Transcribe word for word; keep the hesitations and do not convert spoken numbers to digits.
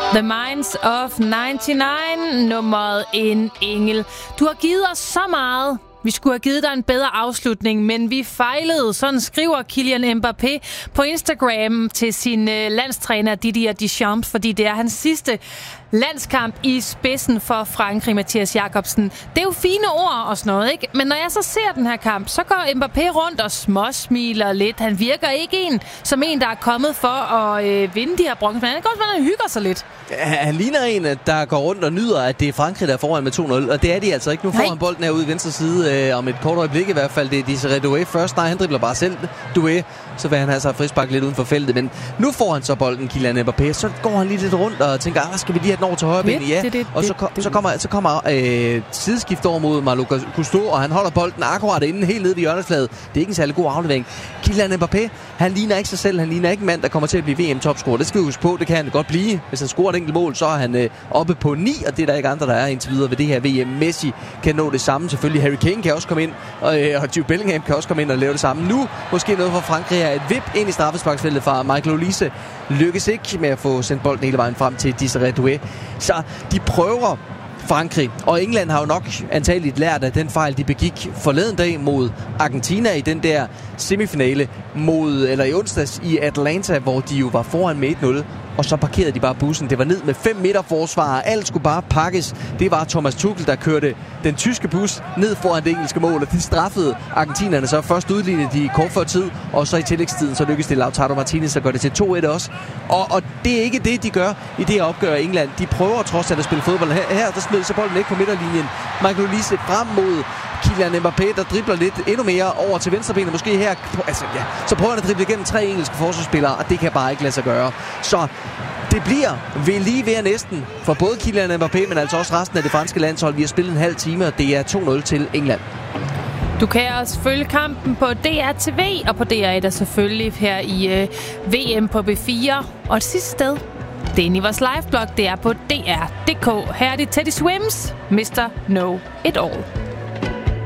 The Minds of nioghalvfems, nummeret En Engel. Du har givet os så meget. Vi skulle have givet dig en bedre afslutning, men vi fejlede. Sådan skriver Kylian Mbappé på Instagram til sin øh, landstræner Didier Deschamps, fordi det er hans sidste landskamp i spidsen for Frankrig, Mathias Jacobsen. Det er jo fine ord og sådan noget, ikke? Men når jeg så ser den her kamp, så går Mbappé rundt og småsmiler lidt. Han virker ikke en som en, der er kommet for at øh, vinde de her bronze, men han går også, han hygger sig lidt. Han ligner en, der går rundt og nyder, at det er Frankrig, der er foran med to nul, og det er de altså ikke. Nu får han bolden herude i venstre side øh, om et kort øjeblik i hvert fald. Det er Desiré Doué først. Nej, han dribler bare selv Doué. Så vil han have sig frispark lidt uden for feltet. Men nu får han så bolden, Kylian Mbappé. Så går han lige lidt rundt og tænker, ah, skal vi lige have den over til højre ben? Ja. Det, det, og så, kom, det, så kommer, så kommer øh, sideskift over mod Malo Gusto, og han holder bolden akkurat inden helt nede i hjørnefladet. Det er ikke en særlig god aflevering. Kylian Mbappé, han ligner ikke sig selv. Han ligner ikke en mand, der kommer til at blive V M-topscorer. Det skal vi huske på. Det kan han godt blive. Hvis han scorer et enkelt mål, så er han øh, oppe på ni, og det er der ikke andre, der er indtil videre ved det her V M. Messi kan nå det samme. Selvfølgelig Harry Kane kan også komme ind, og, øh, og Jude Bellingham kan også komme ind og lave det samme. Nu måske noget for Frankrig er et vip ind i straffesparksfeltet fra Michael Olise. Lykkes ikke med at få sendt bolden hele vejen frem til Desiré Doué. Så de prøver Frankrig, og England har jo nok antageligt lært af den fejl, de begik forleden dag mod Argentina i den der semifinale mod, eller i onsdags i Atlanta, hvor de jo var foran med et nul. Og så parkerede de bare bussen. Det var ned med fem meter forsvar. Alt skulle bare pakkes. Det var Thomas Tuchel, der kørte den tyske bus ned foran det engelske mål. Og det straffede argentinerne så. Først udlignede de kort før tid, og så i tillægstiden, så lykkedes det Lautaro Martinez at gøre det til to et også. Og, og det er ikke det, de gør i det her opgør i England. De prøver trods alt at spille fodbold. Her, her der smider så bolden ikke på midterlinjen. Michael Olise frem mod Kylian Mbappé, der dribler lidt endnu mere over til venstrebenet. Måske her, altså ja, så prøver han at drible igennem tre engelske forsvarsspillere, og det kan bare ikke lade sig gøre. Så det bliver ved lige ved næsten for både Kylian Mbappé, men altså også resten af det franske landshold. Vi har spillet en halv time, og det er to nul til England. Du kan også følge kampen på D R T V, og på D R et er selvfølgelig her i øh, V M på B fire. Og et sidste sted, det er i vores liveblog, det er på D R punktum D K. Her er det Teddy Swims, mister Know It All.